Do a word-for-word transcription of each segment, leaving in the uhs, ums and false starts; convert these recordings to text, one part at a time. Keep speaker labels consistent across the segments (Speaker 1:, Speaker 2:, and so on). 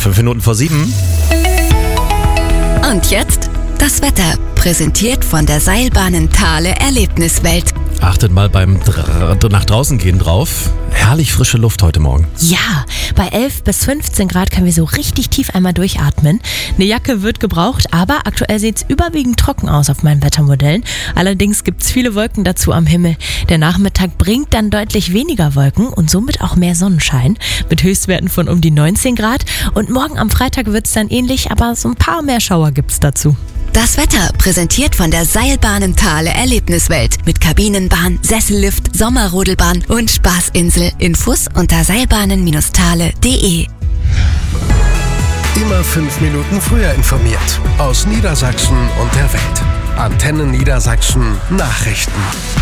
Speaker 1: Fünf Minuten vor sieben.
Speaker 2: Und jetzt das Wetter, präsentiert von der Seilbahnen Thale Erlebniswelt.
Speaker 1: Achtet mal beim Dr- nach draußen gehen drauf. Herrlich frische Luft heute Morgen.
Speaker 3: Ja, bei elf bis fünfzehn Grad können wir so richtig tief einmal durchatmen. Eine Jacke wird gebraucht, aber aktuell sieht es überwiegend trocken aus auf meinen Wettermodellen. Allerdings gibt es viele Wolken dazu am Himmel. Der Nachmittag bringt dann deutlich weniger Wolken und somit auch mehr Sonnenschein mit Höchstwerten von um die neunzehn Grad. Und morgen am Freitag wird es dann ähnlich, aber so ein paar mehr Schauer gibt es dazu.
Speaker 2: Das Wetter, präsentiert von der Seilbahnen Thale Erlebniswelt mit Kabinenbahn, Sessellift, Sommerrodelbahn und Spaßinsel. Infos unter seilbahnen Bindestrich thale punkt de.
Speaker 4: Immer fünf Minuten früher informiert. Aus Niedersachsen und der Welt. Antenne Niedersachsen Nachrichten.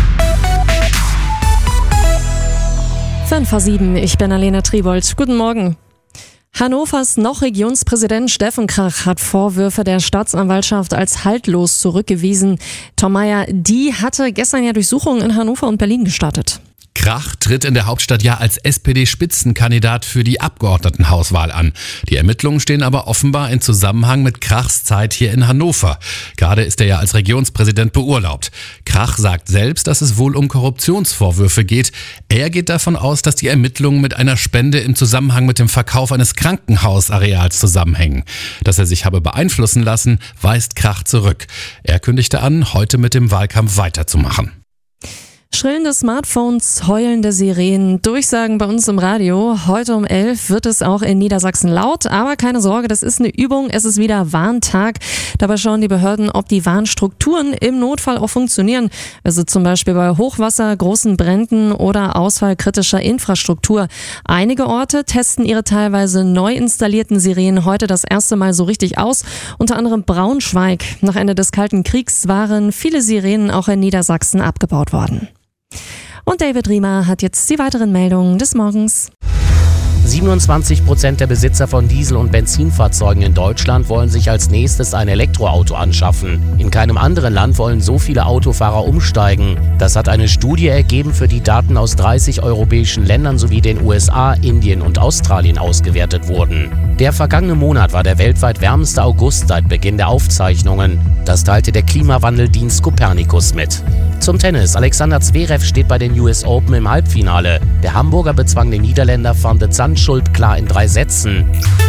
Speaker 5: fünf vor sieben, ich bin Alena Tribold. Guten Morgen. Hannovers noch Regionspräsident Steffen Krach hat Vorwürfe der Staatsanwaltschaft als haltlos zurückgewiesen. Tom Meyer, die hatte gestern ja Durchsuchungen in Hannover und Berlin gestartet.
Speaker 6: Krach tritt in der Hauptstadt ja als S P D-Spitzenkandidat für die Abgeordnetenhauswahl an. Die Ermittlungen stehen aber offenbar in Zusammenhang mit Krachs Zeit hier in Hannover. Gerade ist er ja als Regionspräsident beurlaubt. Krach sagt selbst, dass es wohl um Korruptionsvorwürfe geht. Er geht davon aus, dass die Ermittlungen mit einer Spende im Zusammenhang mit dem Verkauf eines Krankenhausareals zusammenhängen. Dass er sich habe beeinflussen lassen, weist Krach zurück. Er kündigte an, heute mit dem Wahlkampf weiterzumachen.
Speaker 5: Schrillende Smartphones, heulende Sirenen, Durchsagen bei uns im Radio. Heute um elf wird es auch in Niedersachsen laut, aber keine Sorge, das ist eine Übung, es ist wieder Warntag. Dabei schauen die Behörden, ob die Warnstrukturen im Notfall auch funktionieren. Also zum Beispiel bei Hochwasser, großen Bränden oder Ausfall kritischer Infrastruktur. Einige Orte testen ihre teilweise neu installierten Sirenen heute das erste Mal so richtig aus. Unter anderem Braunschweig. Nach Ende des Kalten Kriegs waren viele Sirenen auch in Niedersachsen abgebaut worden. Und David Riemer hat jetzt die weiteren Meldungen des Morgens.
Speaker 7: siebenundzwanzig Prozent der Besitzer von Diesel- und Benzinfahrzeugen in Deutschland wollen sich als nächstes ein Elektroauto anschaffen. In keinem anderen Land wollen so viele Autofahrer umsteigen. Das hat eine Studie ergeben, für die Daten aus dreißig europäischen Ländern sowie den U S A, Indien und Australien ausgewertet wurden. Der vergangene Monat war der weltweit wärmste August seit Beginn der Aufzeichnungen. Das teilte der Klimawandeldienst Copernicus mit. Zum Tennis. Alexander Zverev steht bei den U S Open im Halbfinale. Der Hamburger bezwang den Niederländer Van de Zandschulp klar in drei Sätzen.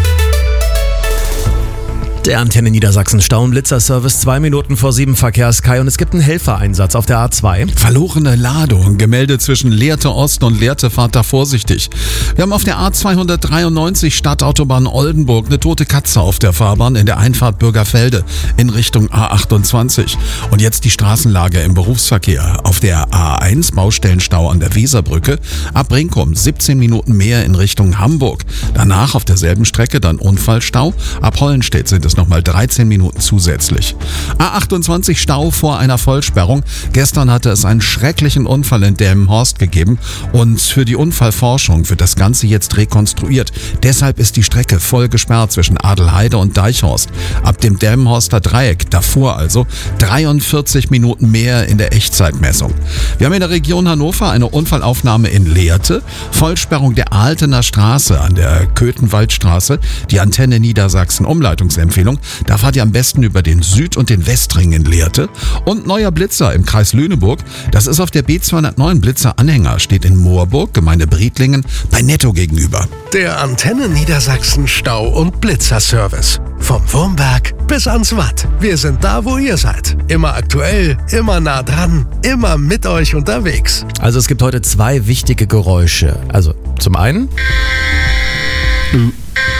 Speaker 1: Der Antenne Niedersachsen Stauenblitzer-Service, zwei Minuten vor sieben Verkehrs-Kai und es gibt einen Helfereinsatz auf der A zwei.
Speaker 8: Verlorene Ladung, gemeldet zwischen Lehrte Ost und Lehrte, fahrt da vorsichtig. Wir haben auf der A zweihundertdreiundneunzig Stadtautobahn Oldenburg eine tote Katze auf der Fahrbahn in der Einfahrt Bürgerfelde in Richtung A achtundzwanzig. Und jetzt die Straßenlage im Berufsverkehr. Auf der A eins Baustellenstau an der Weserbrücke, ab Brinkum siebzehn Minuten mehr in Richtung Hamburg. Danach auf derselben Strecke dann Unfallstau, ab Hollenstedt sind es nochmal dreizehn Minuten zusätzlich. A achtundzwanzig Stau vor einer Vollsperrung. Gestern hatte es einen schrecklichen Unfall in Delmenhorst gegeben und für die Unfallforschung wird das Ganze jetzt rekonstruiert. Deshalb ist die Strecke voll gesperrt zwischen Adelheide und Deichhorst. Ab dem Delmenhorster Dreieck, davor also, dreiundvierzig Minuten mehr in der Echtzeitmessung. Wir haben in der Region Hannover eine Unfallaufnahme in Lehrte, Vollsperrung der Altener Straße an der Köthenwaldstraße, die Antenne Niedersachsen Umleitungsempfehlung. Da fahrt ihr am besten über den Süd- und den Westring in Lehrte. Und neuer Blitzer im Kreis Lüneburg. Das ist auf der B zweihundertneun Blitzer-Anhänger. Steht in Moorburg, Gemeinde Briedlingen, bei Netto gegenüber.
Speaker 4: Der Antenne Niedersachsen Stau- und Blitzer-Service. Vom Wurmberg bis ans Watt. Wir sind da, wo ihr seid. Immer aktuell, immer nah dran, immer mit euch unterwegs.
Speaker 1: Also es gibt heute zwei wichtige Geräusche. Also zum einen... Mhm.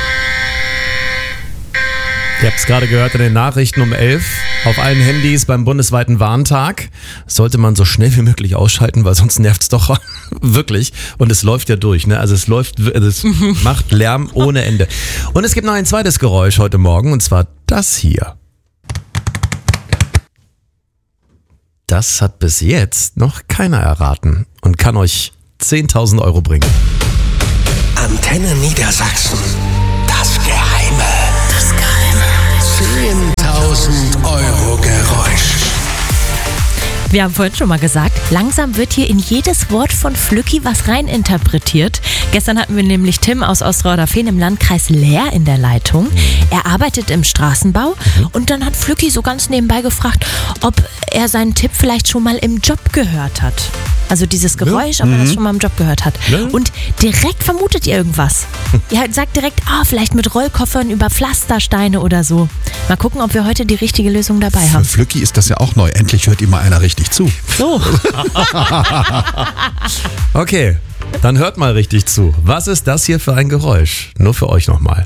Speaker 1: Ihr habt es gerade gehört in den Nachrichten um elf. Auf allen Handys beim bundesweiten Warntag. Das sollte man so schnell wie möglich ausschalten, weil sonst nervt es doch wirklich. Und es läuft ja durch, ne? Also es läuft, es macht Lärm ohne Ende. Und es gibt noch ein zweites Geräusch heute Morgen, und zwar das hier. Das hat bis jetzt noch keiner erraten und kann euch zehntausend Euro bringen.
Speaker 4: Antenne Niedersachsen. Das Geheime.
Speaker 2: Das Geheime.
Speaker 4: zehntausend Euro Geräusch.
Speaker 3: Wir haben vorhin schon mal gesagt, langsam wird hier in jedes Wort von Flücki was reininterpretiert. Gestern hatten wir nämlich Tim aus Ostrauder-Fehn im Landkreis Leer in der Leitung. Er arbeitet im Straßenbau und dann hat Flücki so ganz nebenbei gefragt, ob er seinen Tipp vielleicht schon mal im Job gehört hat. Also dieses Geräusch, ob er das schon mal im Job gehört hat. Und direkt vermutet ihr irgendwas. Ihr sagt direkt, ah, vielleicht mit Rollkoffern über Pflastersteine oder so. Mal gucken, ob wir heute die richtige Lösung dabei haben.
Speaker 8: Für Flücki ist das ja auch neu. Endlich hört ihm mal einer richtig zu.
Speaker 3: So.
Speaker 1: Okay, dann hört mal richtig zu. Was ist das hier für ein Geräusch? Nur für euch nochmal.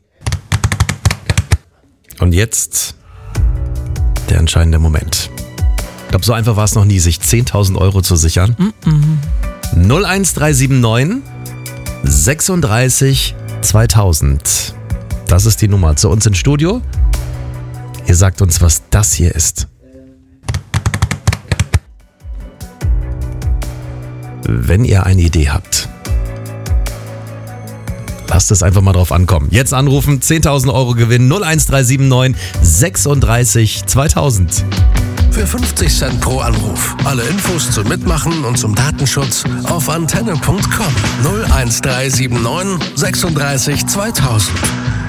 Speaker 1: Und jetzt der entscheidende Moment. Ich glaube, so einfach war es noch nie, sich zehntausend Euro zu sichern. Mm-mm. null eins drei sieben neun sechsunddreißig zweitausend. Das ist die Nummer zu uns ins Studio. Ihr sagt uns, was das hier ist. Wenn ihr eine Idee habt, lasst es einfach mal drauf ankommen. Jetzt anrufen, zehntausend Euro Gewinn, null eins drei sieben neun sechsunddreißig zweitausend.
Speaker 4: Für fünfzig Cent pro Anruf. Alle Infos zum Mitmachen und zum Datenschutz auf antenne punkt com. null eins drei sieben neun sechsunddreißig zweitausend.